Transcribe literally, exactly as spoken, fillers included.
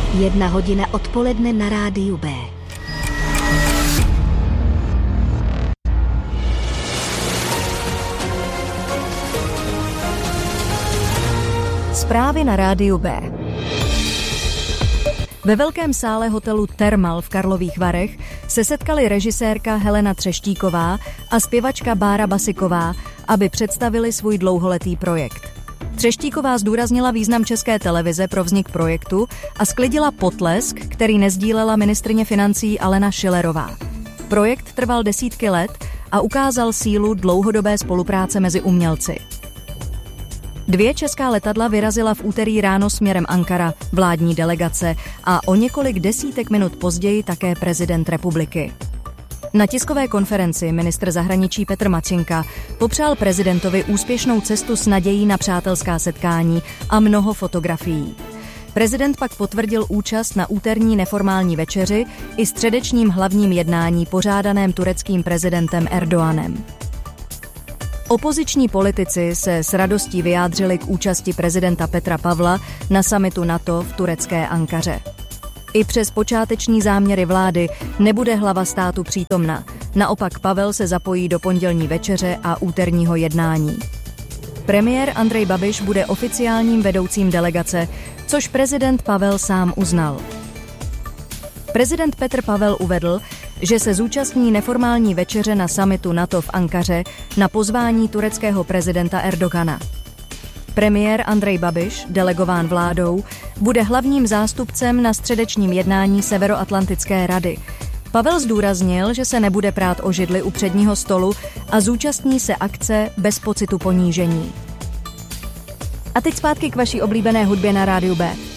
Jedna hodina odpoledne na rádiu B. Zprávy na rádiu B. Ve velkém sále hotelu Thermal v Karlových Varech se setkali režisérka Helena Třeštíková a zpěvačka Bára Basiková, aby představili svůj dlouholetý projekt. Třeštíková zdůraznila význam České televize pro vznik projektu a sklidila potlesk, který nezdílela ministryně financí Alena Schillerová. Projekt trval desítky let a ukázal sílu dlouhodobé spolupráce mezi umělci. Dvě česká letadla vyrazila v úterý ráno směrem Ankara, vládní delegace, a o několik desítek minut později také prezident republiky. Na tiskové konferenci ministr zahraničí Petr Matčenka popřál prezidentovi úspěšnou cestu s nadějí na přátelská setkání a mnoho fotografií. Prezident pak potvrdil účast na úterní neformální večeři i středečním hlavním jednání pořádaném tureckým prezidentem Erdoganem. Opoziční politici se s radostí vyjádřili k účasti prezidenta Petra Pavla na summitu NATO v turecké Ankaře. I přes počáteční záměry vlády nebude hlava státu přítomna. Naopak Pavel se zapojí do pondělní večeře a úterního jednání. Premiér Andrej Babiš bude oficiálním vedoucím delegace, což prezident Pavel sám uznal. Prezident Petr Pavel uvedl, že se zúčastní neformální večeře na summitu NATO v Ankaře na pozvání tureckého prezidenta Erdogana. Premiér Andrej Babiš, delegován vládou, bude hlavním zástupcem na středečním jednání Severoatlantické rady. Pavel zdůraznil, že se nebude prát o židli u předního stolu a zúčastní se akce bez pocitu ponížení. A teď zpátky k vaší oblíbené hudbě na rádiu B.